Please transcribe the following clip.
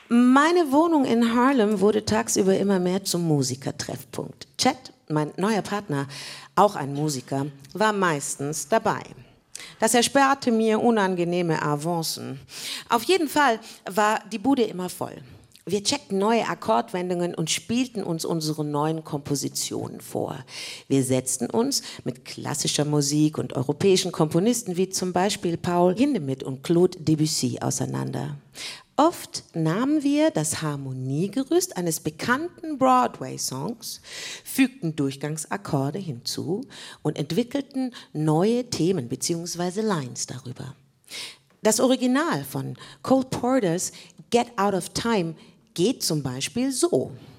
Meine Wohnung in Harlem wurde tagsüber immer mehr zum Musikertreffpunkt. Chet, mein neuer Partner, auch ein Musiker, war meistens dabei. Das ersparte mir unangenehme Avancen. Auf jeden Fall war die Bude immer voll. Wir checkten neue Akkordwendungen und spielten uns unsere neuen Kompositionen vor. Wir setzten uns mit klassischer Musik und europäischen Komponisten wie zum Beispiel Paul Hindemith und Claude Debussy auseinander. Oft nahmen wir das Harmoniegerüst eines bekannten Broadway-Songs, fügten Durchgangsakkorde hinzu und entwickelten neue Themen bzw. Lines darüber. Das Original von Cole Porters Get Out of Time geht zum Beispiel so.